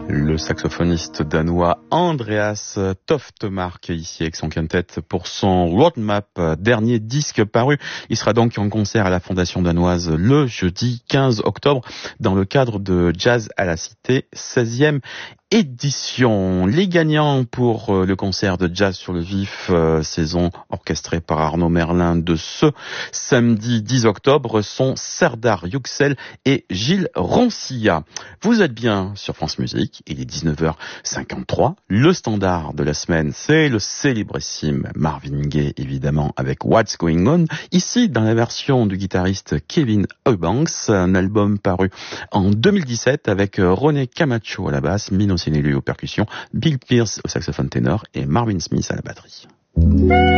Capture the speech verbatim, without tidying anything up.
Le saxophoniste danois Andreas Toftemark ici avec son quintet pour son Roadmap, dernier disque paru. Il sera donc en concert à la Fondation danoise le jeudi quinze octobre dans le cadre de Jazz à la Cité, seizième édition. Les gagnants pour le concert de Jazz sur le Vif, euh, saison orchestrée par Arnaud Merlin de ce samedi dix octobre sont Serdar Yüksel et Gilles Roncilla. Vous êtes bien sur France Musique, il est dix-neuf heures cinquante-trois. Le standard de la semaine, c'est le célébrissime Marvin Gaye, évidemment, avec What's Going On. Ici, dans la version du guitariste Kevin Eubanks, un album paru en deux mille dix-sept avec René Camacho à la basse, Mino Cinelli aux percussions, Bill Pierce au saxophone ténor et Marvin Smith à la batterie.